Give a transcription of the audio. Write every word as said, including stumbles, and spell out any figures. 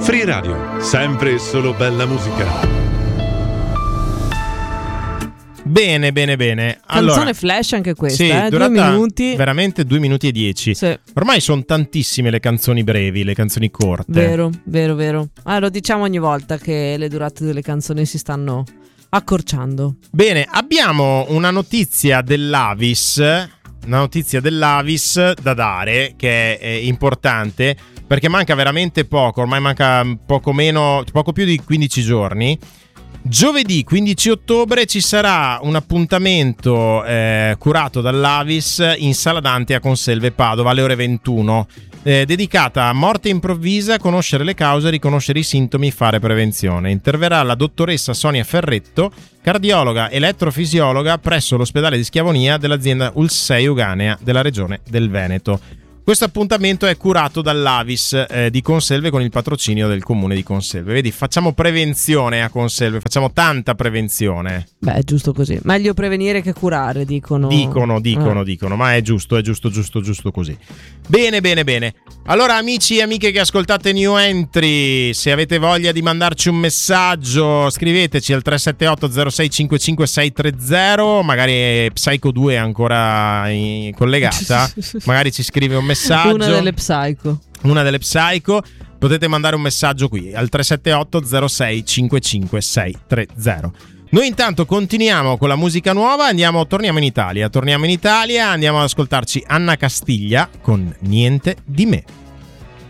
Free Radio, sempre e solo bella musica. Bene, bene, bene. Canzone allora, flash anche questa, sì, eh? durata Due minuti. Veramente due minuti e dieci. Sì. Ormai sono tantissime le canzoni brevi, le canzoni corte. Vero, vero, vero. Ah, lo diciamo ogni volta che le durate delle canzoni si stanno accorciando. Bene, abbiamo una notizia dell'Avis, una notizia dell'Avis da dare che è importante perché manca veramente poco, ormai manca poco meno, poco più di quindici giorni. Giovedì quindici ottobre ci sarà un appuntamento eh, curato dall'Avis in Sala Dante a Conselve Padova alle ore ventuno, eh, dedicata a morte improvvisa, conoscere le cause, riconoscere i sintomi, fare prevenzione. Interverrà la dottoressa Sonia Ferretto, cardiologa elettrofisiologa presso l'ospedale di Schiavonia dell'azienda Ulsei Uganea della regione del Veneto. Questo appuntamento è curato dall'Avis eh, di Conselve con il patrocinio del comune di Conselve. Vedi, facciamo prevenzione a Conselve, facciamo tanta prevenzione. Beh, è giusto così. Meglio prevenire che curare, dicono. Dicono, dicono, eh. dicono, ma è giusto, è giusto, giusto, giusto così. Bene, bene, bene. Allora, amici e amiche che ascoltate New Entry, se avete voglia di mandarci un messaggio, scriveteci al tre sette otto zero sei cinque cinque sei tre zero, magari Psycho due è ancora in- collegata, magari ci scrive un messaggio. Una delle Psycho. Una delle Psycho. Potete mandare un messaggio qui al tre sette otto zero sei cinque cinque sei tre zero. Noi intanto continuiamo con la musica nuova, andiamo, torniamo in Italia, torniamo in Italia, andiamo ad ascoltarci Anna Castiglia con Niente di me.